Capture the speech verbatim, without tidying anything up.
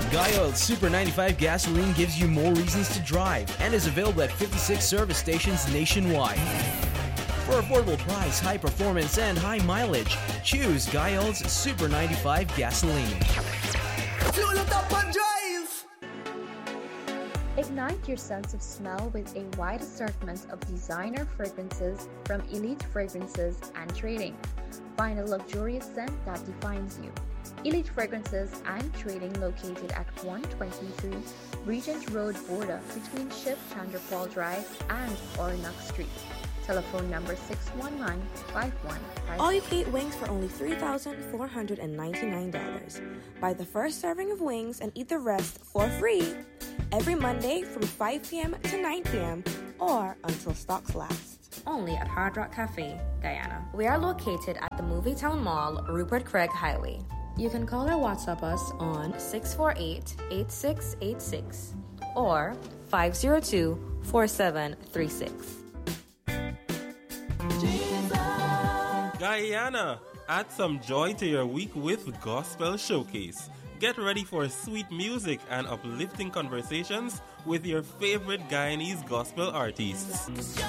Guy Oil Super ninety-five gasoline gives you more reasons to drive and is available at fifty-six service stations nationwide. For affordable price, high performance, and high mileage, choose Guy Oil's Super ninety-five gasoline. Ignite your sense of smell with a wide assortment of designer fragrances from Elite Fragrances and Trading. Find a luxurious scent that defines you. Elite Fragrances and Trading located at one twenty-three Regent Road border between Shiv Chandrapal Drive and Oronak Street. Telephone number six one nine, five one five. All you can eat wings for only three thousand four hundred ninety-nine dollars. Buy the first serving of wings and eat the rest for free every Monday from five p.m. to nine p.m. or until stocks last. Only at Hard Rock Cafe, Guyana. We are located at the Movie Town Mall, Rupert Craig Highway. You can call or WhatsApp us on six four eight, eight six eight six or five zero two, four seven three six. Guyana, add some joy to your week with Gospel Showcase. Get ready for sweet music and uplifting conversations with your favorite Guyanese gospel artists.